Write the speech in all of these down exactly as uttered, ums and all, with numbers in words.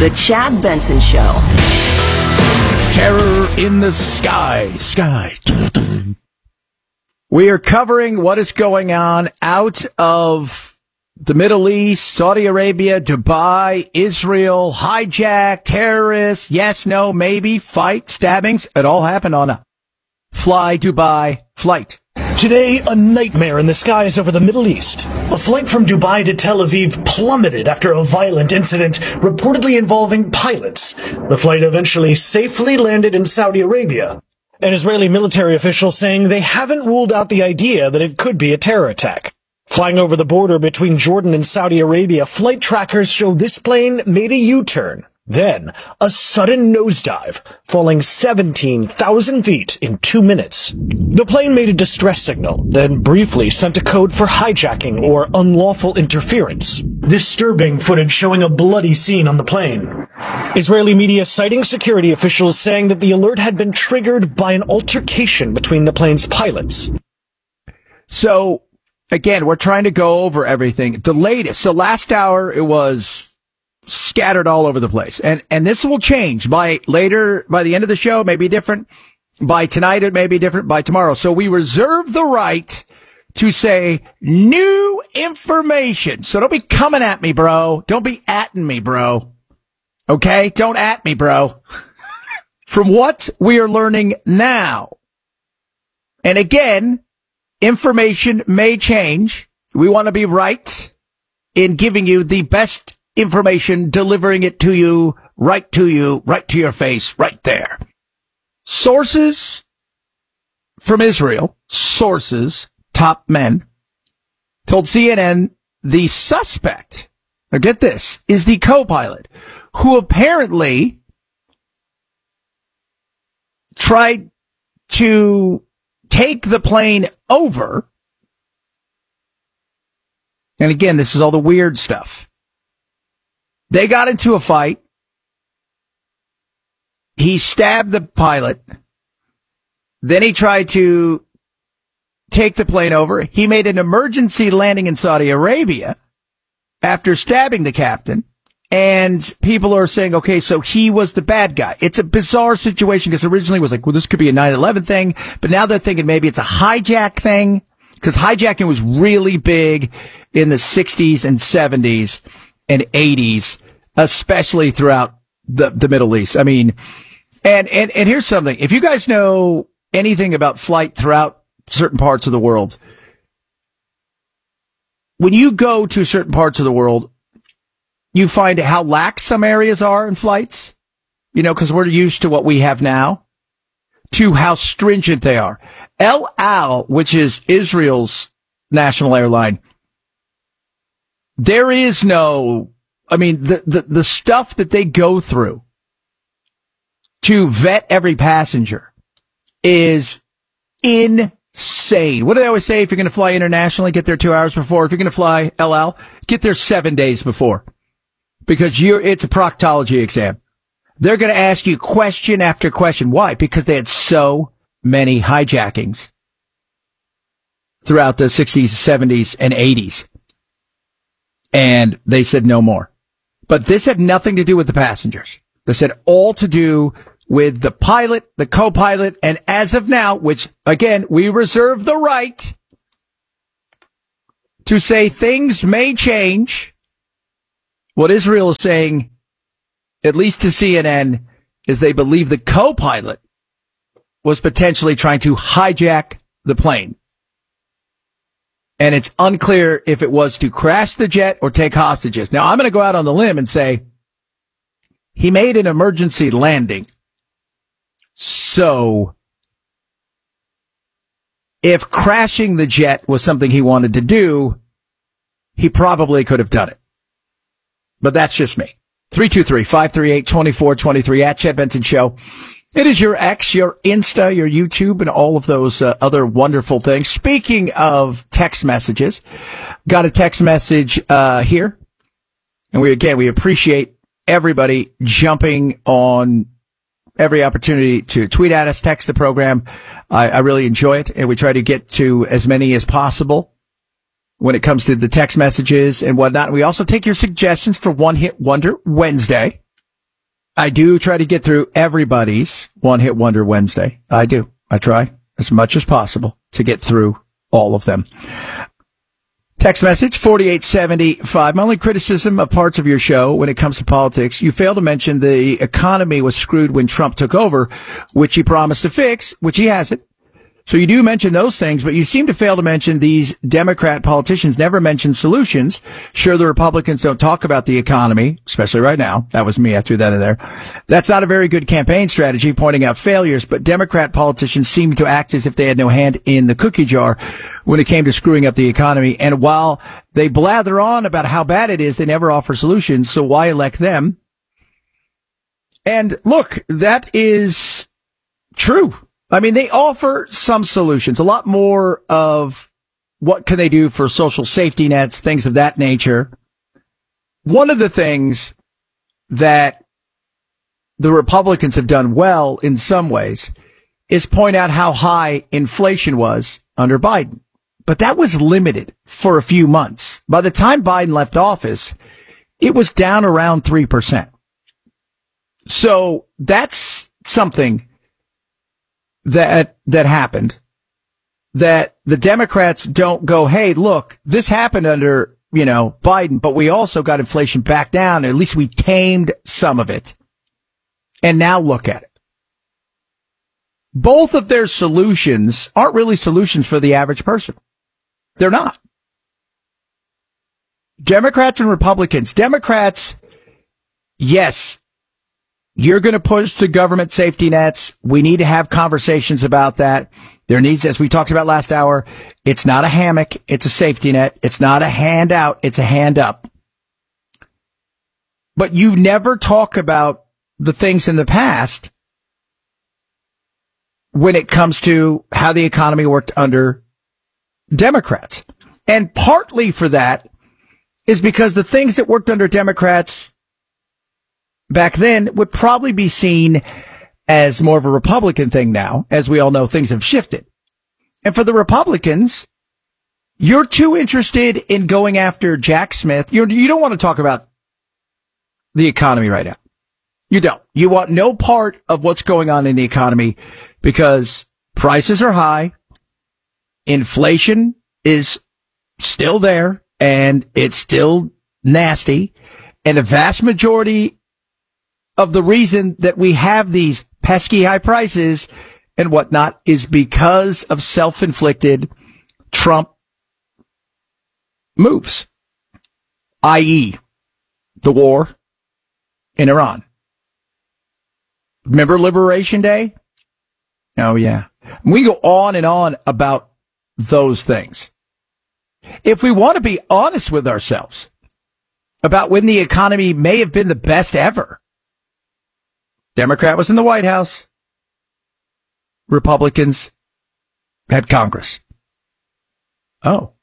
The Chad Benson Show. Terror in the sky. Sky. We are covering what is going on out of the Middle East, Saudi Arabia, Dubai, Israel, hijack, terrorists, yes, no, maybe, fight, stabbings. It all happened on a Fly Dubai flight. Today, a nightmare in the skies over the Middle East. A flight from Dubai to Tel Aviv plummeted after a violent incident reportedly involving pilots. The flight eventually safely landed in Saudi Arabia. An Israeli military official saying they haven't ruled out the idea that it could be a terror attack. Flying over the border between Jordan and Saudi Arabia, flight trackers show this plane made a U-turn. Then, a sudden nosedive, falling seventeen thousand feet in two minutes. The plane made a distress signal, then briefly sent a code for hijacking or unlawful interference. Disturbing footage showing a bloody scene on the plane. Israeli media citing security officials saying that the alert had been triggered by an altercation between the plane's pilots. So, again, we're trying to go over everything. The latest, so last hour it was scattered all over the place. And, and this will change by later, by the end of the show, it may be different. By tonight, it may be different. By tomorrow. So we reserve the right to say new information. So don't be coming at me, bro. Don't be atting me, bro. Okay? Don't at me, bro. From what we are learning now. And again, information may change. We want to be right in giving you the best information, delivering it to you, right to you, right to your face, right there. Sources from Israel, sources, top men, told C N N the suspect, now get this, is the co-pilot, who apparently tried to take the plane over. And again, this is all the weird stuff. They got into a fight. He stabbed the pilot. Then he tried to take the plane over. He made an emergency landing in Saudi Arabia after stabbing the captain. And people are saying, okay, so he was the bad guy. It's a bizarre situation because originally it was like, well, this could be a nine eleven thing. But now they're thinking maybe it's a hijack thing because hijacking was really big in the sixties and seventies and eighties, especially throughout the, the Middle East. I mean, and, and, and here's something. If you guys know anything about flight throughout certain parts of the world, when you go to certain parts of the world, you find how lax some areas are in flights, you know, because we're used to what we have now, to how stringent they are. El Al, which is Israel's national airline, there is no, I mean, the, the, the stuff that they go through to vet every passenger is insane. What do they always say? If you're going to fly internationally, get there two hours before. If you're going to fly El Al, get there seven days before. Because you're, it's a proctology exam. They're going to ask you question after question. Why? Because they had so many hijackings throughout the sixties, seventies, and eighties. And they said no more. But this had nothing to do with the passengers. This had all to do with the pilot, the co-pilot, and as of now, which, again, we reserve the right to say things may change. What Israel is saying, at least to C N N, is they believe the co-pilot was potentially trying to hijack the plane. And it's unclear if it was to crash the jet or take hostages. Now, I'm going to go out on the limb and say he made an emergency landing. So if crashing the jet was something he wanted to do, he probably could have done it. But that's just me. three two three, five three eight, two four two three at Chad Benson Show. It is your X, your Insta, your YouTube, and all of those uh, other wonderful things. Speaking of text messages, got a text message uh here. And we, again, we appreciate everybody jumping on every opportunity to tweet at us, text the program. I, I really enjoy it, and we try to get to as many as possible when it comes to the text messages and whatnot. We also take your suggestions for One Hit Wonder Wednesday. I do try to get through everybody's One Hit Wonder Wednesday. I do. I try as much as possible to get through all of them. Text message forty-eight seventy-five. My only criticism of parts of your show when it comes to politics, you fail to mention the economy was screwed when Trump took over, which he promised to fix, which he hasn't. So you do mention those things, but you seem to fail to mention these Democrat politicians never mention solutions. Sure, the Republicans don't talk about the economy, especially right now. That was me. I threw that in there. That's not a very good campaign strategy, pointing out failures, but Democrat politicians seem to act as if they had no hand in the cookie jar when it came to screwing up the economy. And while they blather on about how bad it is, they never offer solutions. So why elect them? And look, that is true. I mean, they offer some solutions, a lot more of what can they do for social safety nets, things of that nature. One of the things that the Republicans have done well in some ways is point out how high inflation was under Biden. But that was limited for a few months. By the time Biden left office, it was down around three percent. So that's something that that happened, that the Democrats don't go, hey, look, this happened under, you know, Biden, but we also got inflation back down. At least we tamed some of it. And now look at it. Both of their solutions aren't really solutions for the average person. They're not. Democrats and Republicans. Democrats, yes, you're going to push the government safety nets. We need to have conversations about that. There needs, as we talked about last hour, it's not a hammock. It's a safety net. It's not a handout. It's a hand up. But you never talk about the things in the past when it comes to how the economy worked under Democrats. And partly for that is because the things that worked under Democrats back then would probably be seen as more of a Republican thing now. As we all know, things have shifted. And for the Republicans, you're too interested in going after Jack Smith. You're, you don't want to talk about the economy right now. You don't. You want no part of what's going on in the economy because prices are high. Inflation is still there and it's still nasty. And a vast majority of the reason that we have these pesky high prices and whatnot is because of self-inflicted Trump moves, that is the war in Iran. Remember Liberation Day? Oh, yeah. We go on and on about those things. If we want to be honest with ourselves about when the economy may have been the best ever, Democrat was in the White House. Republicans had Congress. Oh.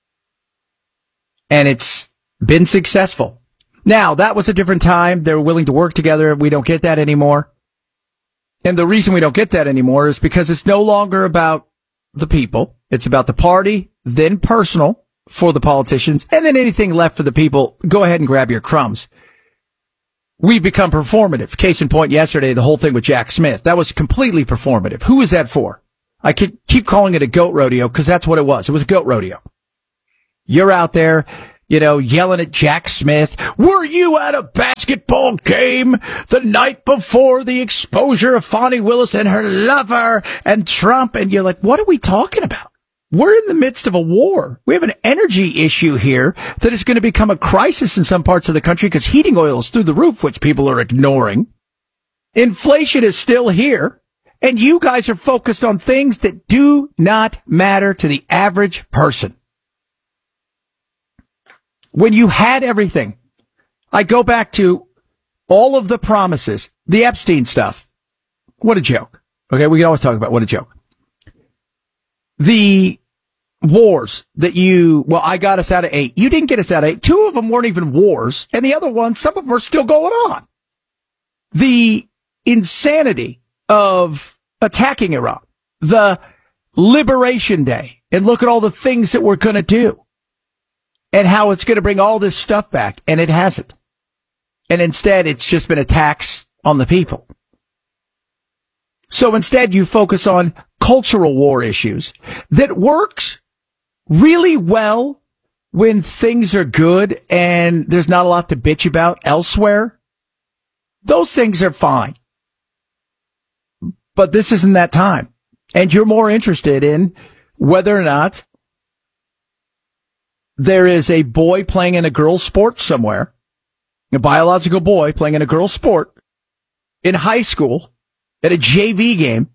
And it's been successful. Now, that was a different time. They were willing to work together. We don't get that anymore. And the reason we don't get that anymore is because it's no longer about the people. It's about the party, then personal for the politicians, and then anything left for the people. Go ahead and grab your crumbs. We've become performative. Case in point, yesterday, the whole thing with Jack Smith. That was completely performative. Who was that for? I could keep calling it a goat rodeo because that's what it was. It was a goat rodeo. You're out there, you know, yelling at Jack Smith. Were you at a basketball game the night before the exposure of Fonnie Willis and her lover and Trump? And you're like, what are we talking about? We're in the midst of a war. We have an energy issue here that is going to become a crisis in some parts of the country because heating oil is through the roof, which people are ignoring. Inflation is still here. And you guys are focused on things that do not matter to the average person. When you had everything, I go back to all of the promises, the Epstein stuff. What a joke. Okay, we can always talk about what a joke. The wars that you, well, I got us out of eight. You didn't get us out of eight. Two of them weren't even wars, and the other ones, some of them are still going on. The insanity of attacking Iran, the Liberation Day, and look at all the things that we're going to do, and how it's going to bring all this stuff back, and it hasn't. And instead, it's just been attacks on the people. So instead, you focus on cultural war issues that works really well when things are good and there's not a lot to bitch about elsewhere. Those things are fine. But this isn't that time. And you're more interested in whether or not there is a boy playing in a girl's sport somewhere, a biological boy playing in a girl's sport in high school at a J V game,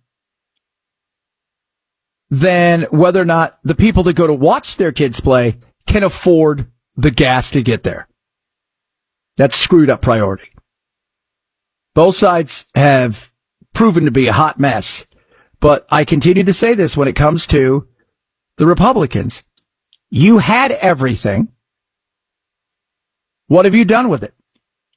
than whether or not the people that go to watch their kids play can afford the gas to get there. That's screwed up priority. Both sides have proven to be a hot mess, but I continue to say this when it comes to the Republicans. You had everything. What have you done with it?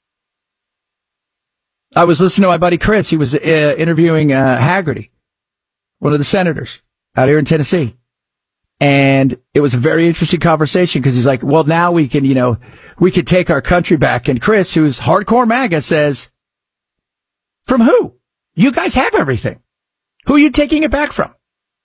I was listening to my buddy Chris. He was uh, interviewing uh, Haggerty, one of the senators out here in Tennessee. And it was a very interesting conversation because he's like, well, now we can, you know, we could take our country back. And Chris, who's hardcore MAGA, says, from who? You guys have everything. Who are you taking it back from?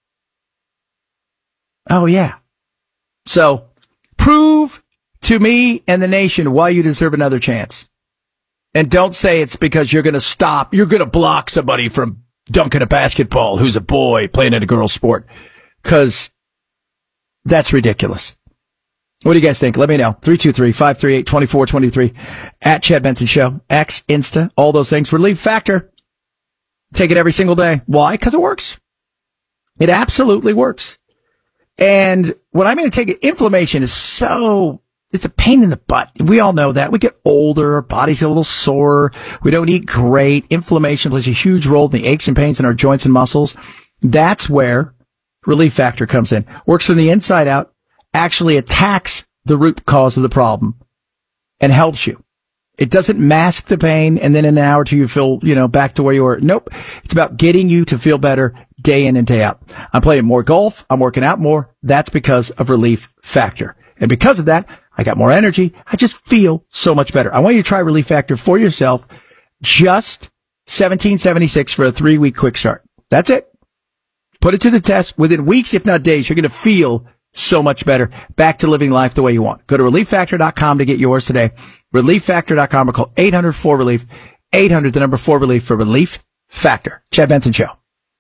Oh, yeah. So prove to me and the nation why you deserve another chance. And don't say it's because you're going to stop, you're going to block somebody from dunking a basketball who's a boy playing in a girl's sport. Because that's ridiculous. What do you guys think? Let me know. three two three, five three eight, two four two three. At Chad Benson Show. X, Insta, all those things. Relief Factor. Take it every single day. Why? Because it works. It absolutely works. And what I'm going to take it, inflammation is so... it's a pain in the butt. We all know that. We get older. Our bodies get a little sore. We don't eat great. Inflammation plays a huge role in the aches and pains in our joints and muscles. That's where Relief Factor comes in. Works from the inside out, actually attacks the root cause of the problem and helps you. It doesn't mask the pain and then in an hour or two you feel, you know, back to where you were. Nope. It's about getting you to feel better day in and day out. I'm playing more golf. I'm working out more. That's because of Relief Factor. And because of that, I got more energy. I just feel so much better. I want you to try Relief Factor for yourself. Just seventeen seventy-six for a three-week quick start. That's it. Put it to the test. Within weeks, if not days, you're going to feel so much better. Back to living life the way you want. Go to relief factor dot com to get yours today. relief factor dot com or call eight hundred four relief. eight hundred, the number four relief for Relief Factor. Chad Benson Show.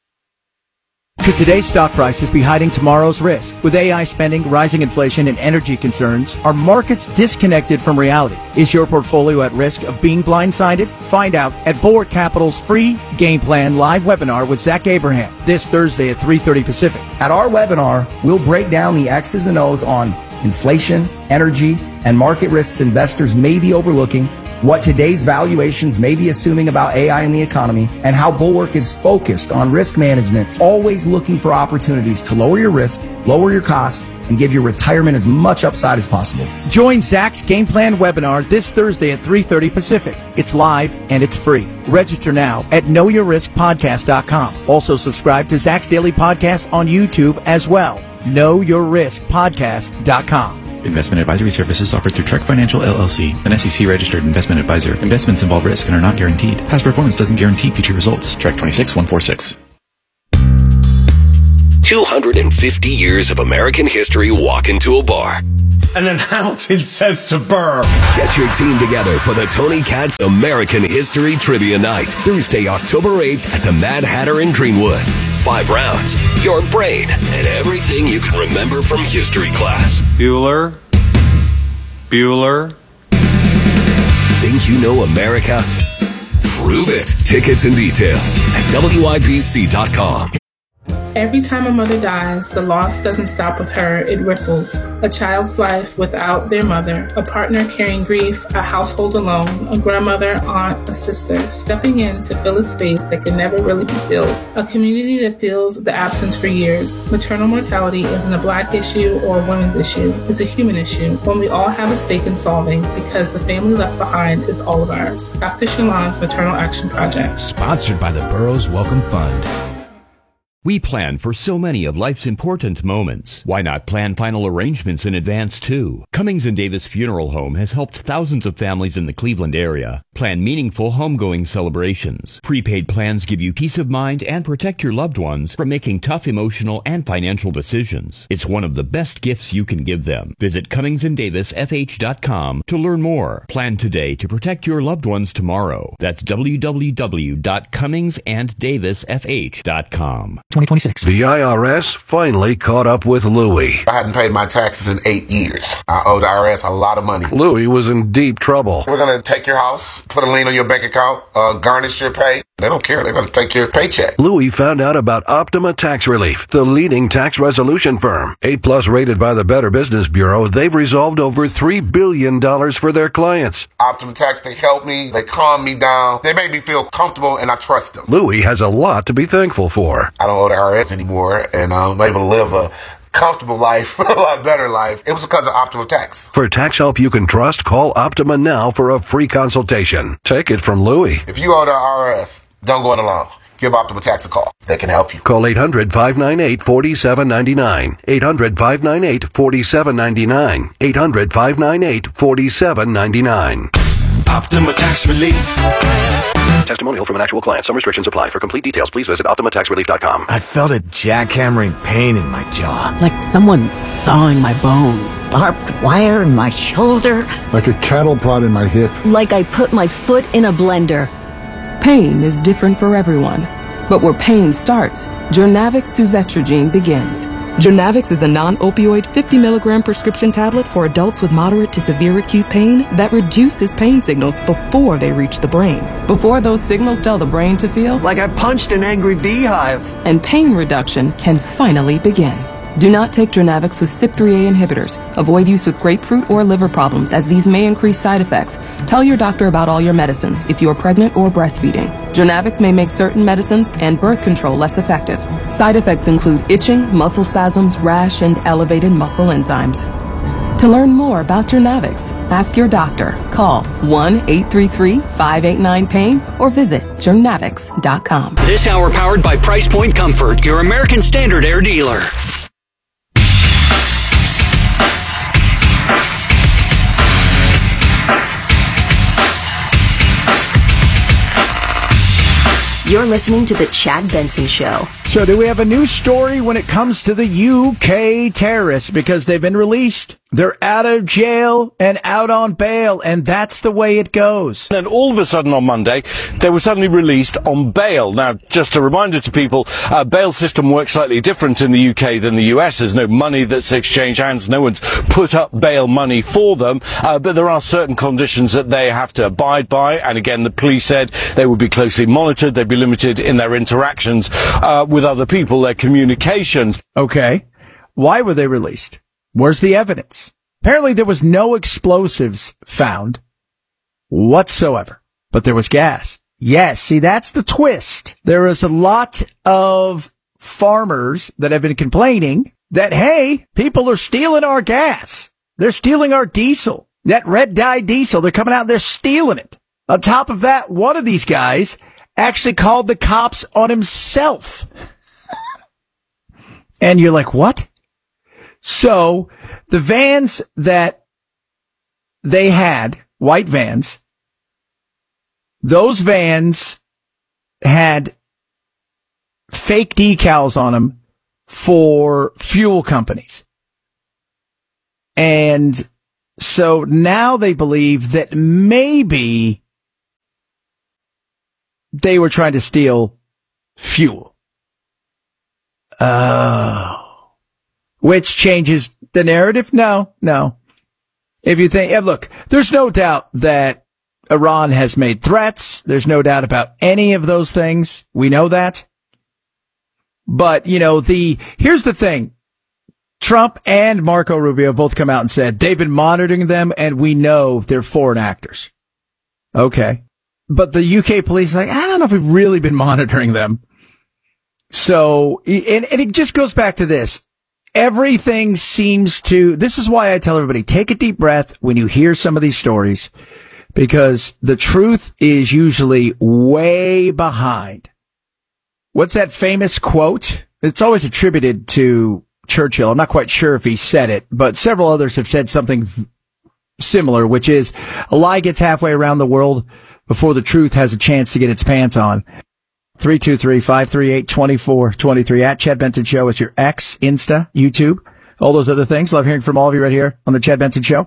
Could today's stock prices be hiding tomorrow's risk? With A I spending, rising inflation, and energy concerns, are markets disconnected from reality? Is your portfolio at risk of being blindsided? Find out at Bulwark Capital's free Game Plan live webinar with Zach Abraham this Thursday at three thirty Pacific. At our webinar, we'll break down the X's and O's on inflation, energy, and market risks investors may be overlooking, what today's valuations may be assuming about A I in the economy, and how Bulwark is focused on risk management, always looking for opportunities to lower your risk, lower your cost, and give your retirement as much upside as possible. Join Zach's Game Plan webinar this Thursday at three thirty Pacific. It's live and it's free. Register now at know your risk podcast dot com. Also subscribe to Zach's Daily Podcast on YouTube as well. know your risk podcast dot com. Investment advisory services offered through Trek Financial L L C, an S E C-registered investment advisor. Investments involve risk and are not guaranteed. Past performance doesn't guarantee future results. Trek twenty-six one forty-six. two hundred fifty years of American history walk into a bar. An accountant says to Burr, get your team together for the Tony Katz American History Trivia Night, Thursday, October eighth at the Mad Hatter in Greenwood. Five rounds, your brain, and everything you can remember from history class. Bueller. Bueller. Think you know America? Prove it. Tickets and details at W I B C dot com. Every time a mother dies, the loss doesn't stop with her, it ripples. A child's life without their mother, a partner carrying grief, a household alone, a grandmother, aunt, a sister, stepping in to fill a space that can never really be filled. A community that feels the absence for years. Maternal mortality isn't a black issue or a women's issue. It's a human issue, one we all have a stake in solving because the family left behind is all of ours. Doctor Shalon's Maternal Action Project. Sponsored by the Burroughs Welcome Fund. We plan for so many of life's important moments. Why not plan final arrangements in advance, too? Cummings and Davis Funeral Home has helped thousands of families in the Cleveland area plan meaningful homegoing celebrations. Prepaid plans give you peace of mind and protect your loved ones from making tough emotional and financial decisions. It's one of the best gifts you can give them. Visit Cummings and Davis F H dot com to learn more. Plan today to protect your loved ones tomorrow. That's w w w dot cummings and davis f h dot com. twenty twenty-six. The I R S finally caught up with Louie. I hadn't paid my taxes in eight years. I owed the I R S a lot of money. Louie was in deep trouble. We're going to take your house, put a lien on your bank account, uh, garnish your pay. They don't care. They're going to take your paycheck. Louie found out about Optima Tax Relief, the leading tax resolution firm. A plus rated by the Better Business Bureau, they've resolved over three billion dollars for their clients. Optima Tax, they help me. They calm me down. They make me feel comfortable, and I trust them. Louie has a lot to be thankful for. I don't owe the I R S anymore, and I'm able to live a comfortable life, a lot better life. It was because of Optima Tax. For tax help you can trust, call Optima now for a free consultation. Take it from Louie. If you owe the I R S, don't go it alone. Give Optima Tax a call. They can help you. Call eight hundred, five nine eight, four seven nine nine. eight hundred, five nine eight, four seven nine nine. eight hundred, five nine eight, four seven nine nine. Optima Tax Relief. Testimonial from an actual client. Some restrictions apply. For complete details, please visit optima tax relief dot com. I felt a jackhammering pain in my jaw. Like someone sawing my bones. Barbed wire in my shoulder. Like a cattle prod in my hip. Like I put my foot in a blender. Pain is different for everyone. But where pain starts, Journavx Suzetrigine begins. Journavx is a non-opioid fifty milligram prescription tablet for adults with moderate to severe acute pain that reduces pain signals before they reach the brain. Before those signals tell the brain to feel like I punched an angry beehive. And pain reduction can finally begin. Do not take Journavx with C Y P three A inhibitors. Avoid use with grapefruit or liver problems, as these may increase side effects. Tell your doctor about all your medicines if you are pregnant or breastfeeding. Journavx may make certain medicines and birth control less effective. Side effects include itching, muscle spasms, rash, and elevated muscle enzymes. To learn more about Journavx, ask your doctor. Call one eight three three, five eight nine, pain or visit journavx dot com. This hour powered by Price Point Comfort, your American Standard Air dealer. You're listening to The Chad Benson Show. So do we have a new story when it comes to the U K terrorists? Because they've been released. They're out of jail and out on bail, and that's the way it goes. And all of a sudden on Monday, they were suddenly released on bail. Now, just a reminder to people, uh, bail system works slightly different in the U K than the U S. There's no money that's exchanged hands. No one's put up bail money for them. Uh, but there are certain conditions that they have to abide by. And again, the police said they would be closely monitored. They'd be limited in their interactions uh, with other people, their communications. Okay. Why were they released? Where's the evidence? Apparently there was no explosives found whatsoever, but there was gas. Yes, see, that's the twist. There is a lot of farmers that have been complaining that, hey, people are stealing our gas. They're stealing our diesel. That red dye diesel, they're coming out and they're stealing it. On top of that, one of these guys actually called the cops on himself. And you're like, what? So the vans that they had, white vans, those vans had fake decals on them for fuel companies. And so now they believe that maybe they were trying to steal fuel. Oh. Which changes the narrative? No, no. If you think, look, there's no doubt that Iran has made threats. There's no doubt about any of those things. We know that. But, you know, the, here's the thing. Trump and Marco Rubio both come out and said they've been monitoring them and we know they're foreign actors. Okay. But the U K police are like, I don't know if we've really been monitoring them. So, and, and it just goes back to this. Everything seems to, this is why I tell everybody, take a deep breath when you hear some of these stories, because the truth is usually way behind. What's that famous quote it's always attributed to Churchill. I'm not quite sure if he said it, but several others have said something similar, which is a lie gets halfway around the world before the truth has a chance to get its pants on. three two three, five three eight, two four two three at Chad Benson Show is your X, Insta, YouTube, all those other things. Love hearing from all of you right here on the Chad Benson Show.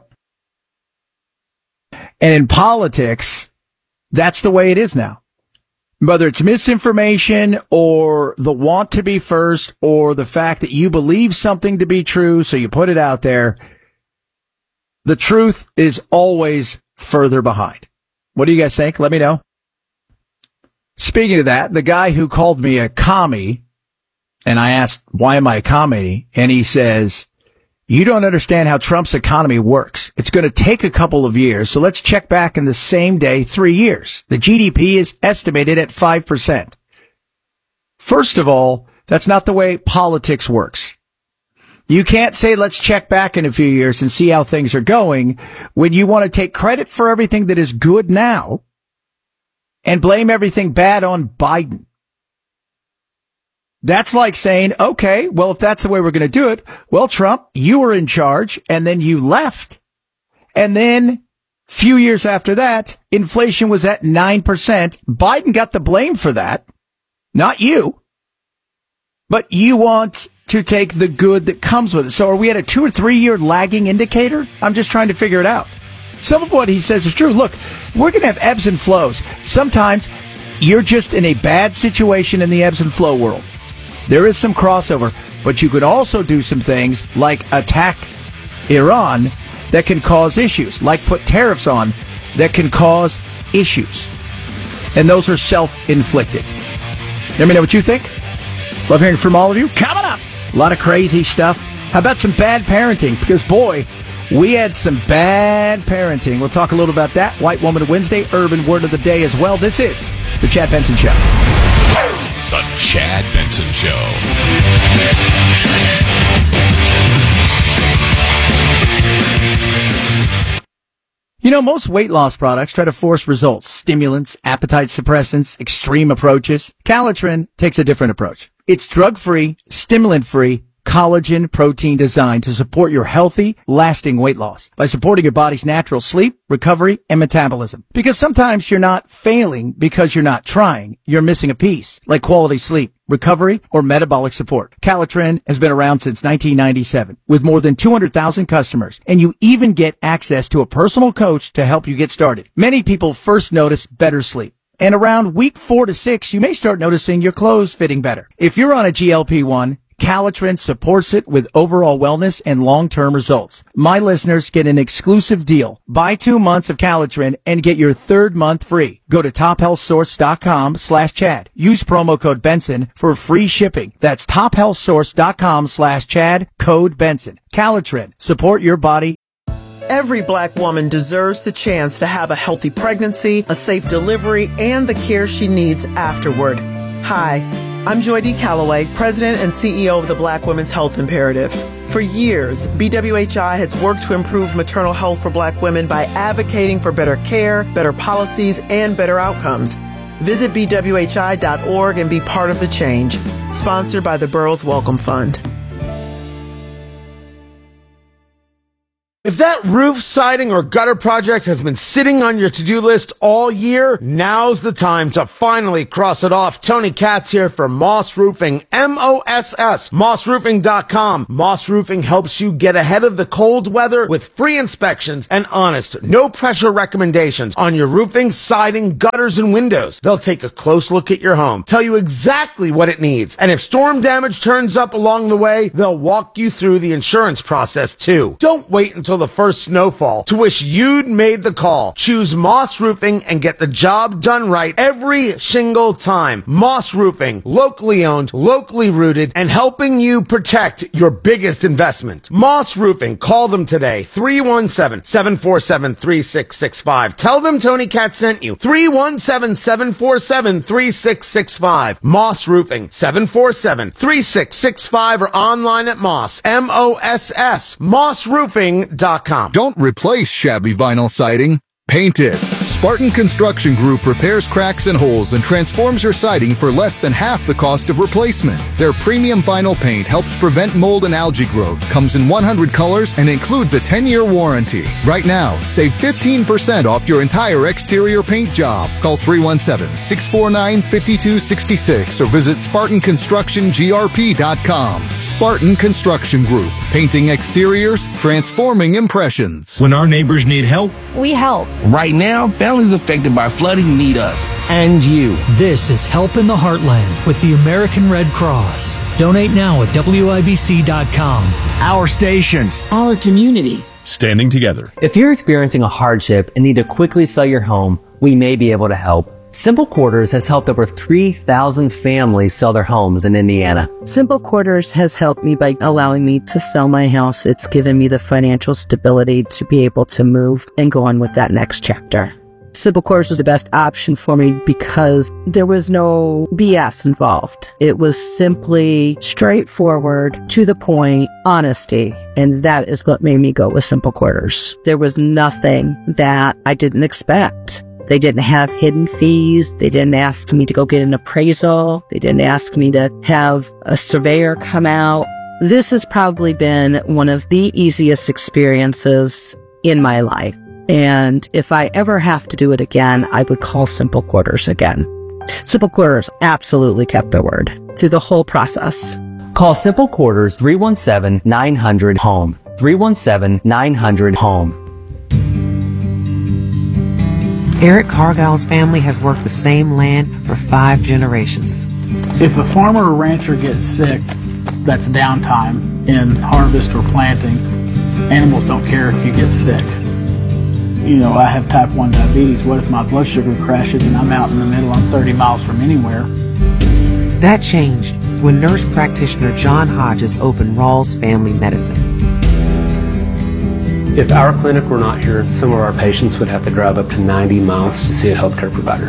And in politics, that's the way it is now. Whether it's misinformation or the want to be first or the fact that you believe something to be true, so you put it out there, the truth is always further behind. What do you guys think? Let me know. Speaking of that, the guy who called me a commie, and I asked, why am I a commie? And he says, you don't understand how Trump's economy works. It's going to take a couple of years, so let's check back in the same day, three years. The G D P is estimated at five percent. First of all, that's not the way politics works. You can't say, let's check back in a few years and see how things are going when you want to take credit for everything that is good now and blame everything bad on Biden. That's like saying, okay, well, if that's the way we're going to do it, well, Trump, you were in charge and then you left. And then a few years after that, inflation was at nine percent. Biden got the blame for that, not you. But you want to take the good that comes with it. So are we at a two or three year lagging indicator? I'm just trying to figure it out. Some of what he says is true. Look, we're going to have ebbs and flows. Sometimes you're just in a bad situation in the ebbs and flow world. There is some crossover, but you could also do some things like attack Iran that can cause issues, like put tariffs on that can cause issues. And those are self-inflicted. Let me know what you think. Love hearing from all of you. Coming up, a lot of crazy stuff. How about some bad parenting? Because, boy, we had some bad parenting. We'll talk a little about that. White Woman Wednesday, Urban Word of the Day as well. This is The Chad Benson Show. The Chad Benson Show. You know, most weight loss products try to force results. Stimulants, appetite suppressants, extreme approaches. Calitrin takes a different approach. It's drug-free, stimulant-free, collagen protein designed to support your healthy, lasting weight loss by supporting your body's natural sleep, recovery, and metabolism. Because sometimes you're not failing because you're not trying. You're missing a piece, like quality sleep, recovery, or metabolic support. Calitrin has been around since nineteen ninety-seven with more than two hundred thousand customers, and you even get access to a personal coach to help you get started. Many people first notice better sleep. And around week four to six, you may start noticing your clothes fitting better. If you're on a G L P one, Calitrin supports it with overall wellness and long-term results. My listeners get an exclusive deal. Buy two months of Calitrin and get your third month free. Go to tophealthsource.com slash Chad. Use promo code Benson for free shipping. That's tophealthsource.com slash Chad, code Benson. Calitrin. Support your body. Every black woman deserves the chance to have a healthy pregnancy, a safe delivery, and the care she needs afterward. Hi, I'm Joy D. Calloway, President and C E O of the Black Women's Health Imperative. For years, B W H I has worked to improve maternal health for black women by advocating for better care, better policies, and better outcomes. Visit B W H I dot org and be part of the change. Sponsored by the Burroughs Welcome Fund. If that roof, siding, or gutter project has been sitting on your to-do list all year, now's the time to finally cross it off. Tony Katz here for Moss Roofing, M O S S, moss roofing dot com. Moss Roofing helps you get ahead of the cold weather with free inspections and honest, no-pressure recommendations on your roofing, siding, gutters, and windows. They'll take a close look at your home, tell you exactly what it needs, and if storm damage turns up along the way, they'll walk you through the insurance process too. Don't wait until the first snowfall to wish you'd made the call. Choose Moss Roofing and get the job done right every single time. Moss Roofing, locally owned, locally rooted, and helping you protect your biggest investment. Moss Roofing, call them today, three one seven, seven four seven, three six six five. Tell them Tony Katz sent you, three one seven, seven four seven, three six six five. Moss Roofing, seven four seven, three six six five, or online at Moss, M O S S, moss roofing dot com. Don't replace shabby vinyl siding. Paint it. Spartan Construction Group repairs cracks and holes and transforms your siding for less than half the cost of replacement. Their premium vinyl paint helps prevent mold and algae growth, comes in one hundred colors, and includes a ten-year warranty. Right now, save fifteen percent off your entire exterior paint job. Call three one seven, six four nine, five two six six or visit Spartan Construction G R P dot com. Spartan Construction Group. Painting exteriors, transforming impressions. When our neighbors need help, we help. Right now, families affected by flooding need us and you. This is Help in the Heartland with the American Red Cross. Donate now at W I B C dot com. Our stations. Our community. Standing together. If you're experiencing a hardship and need to quickly sell your home, we may be able to help. Simple Quarters has helped over three thousand families sell their homes in Indiana. Simple Quarters has helped me by allowing me to sell my house. It's given me the financial stability to be able to move and go on with that next chapter. Simple Quarters was the best option for me because there was no B S involved. It was simply straightforward, to the point, honesty. And that is what made me go with Simple Quarters. There was nothing that I didn't expect. They didn't have hidden fees. They didn't ask me to go get an appraisal. They didn't ask me to have a surveyor come out. This has probably been one of the easiest experiences in my life. And if I ever have to do it again, I would call Simple Quarters again. Simple Quarters absolutely kept their word through the whole process. Call Simple Quarters three one seven, nine hundred, HOME. three one seven, nine hundred, HOME. Eric Cargill's family has worked the same land for five generations. If a farmer or rancher gets sick, that's downtime in harvest or planting. Animals don't care if you get sick. You know, I have type one diabetes. What if my blood sugar crashes and I'm out in the middle, I'm thirty miles from anywhere? That changed when nurse practitioner John Hodges opened Rawls Family Medicine. If our clinic were not here, some of our patients would have to drive up to ninety miles to see a healthcare provider.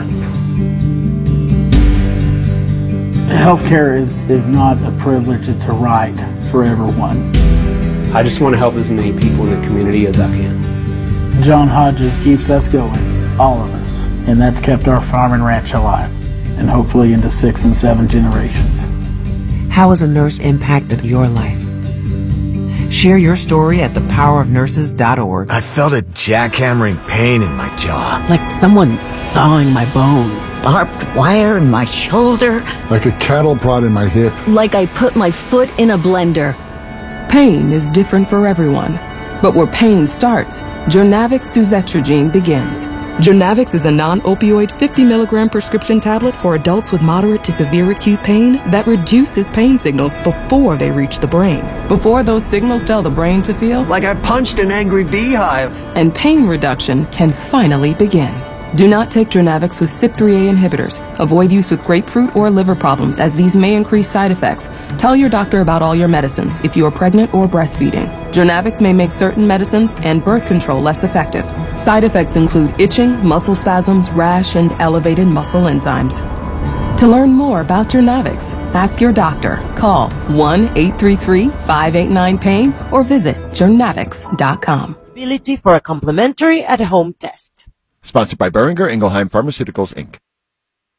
Healthcare is, is not a privilege, it's a right for everyone. I just want to help as many people in the community as I can. John Hodges keeps us going, all of us, and that's kept our farm and ranch alive, and hopefully into six and seven generations. How has a nurse impacted your life? Share your story at the power of nurses dot org. I felt a jackhammering pain in my jaw. Like someone sawing my bones. Barbed wire in my shoulder. Like a cattle prod in my hip. Like I put my foot in a blender. Pain is different for everyone. But where pain starts, Jurnavix suzetrigine begins. Jurnavix is a non-opioid fifty milligram prescription tablet for adults with moderate to severe acute pain that reduces pain signals before they reach the brain. Before those signals tell the brain to feel like I punched an angry beehive. And pain reduction can finally begin. Do not take Jurnavix with C Y P three A inhibitors. Avoid use with grapefruit or liver problems, as these may increase side effects. Tell your doctor about all your medicines if you are pregnant or breastfeeding. Jurnavix may make certain medicines and birth control less effective. Side effects include itching, muscle spasms, rash, and elevated muscle enzymes. To learn more about Jurnavix, ask your doctor. Call one eight three three, five eight nine, pain or visit Jurnavix dot com. Ability for a complimentary at-home test. Sponsored by Boehringer Ingelheim Pharmaceuticals, Incorporated